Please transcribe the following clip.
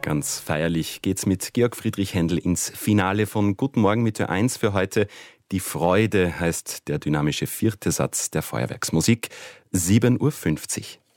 Ganz feierlich geht's mit Georg Friedrich Händel ins Finale von Guten Morgen mit Ö1 für heute. Die Freude heißt der dynamische vierte Satz der Feuerwerksmusik. 7.50 Uhr.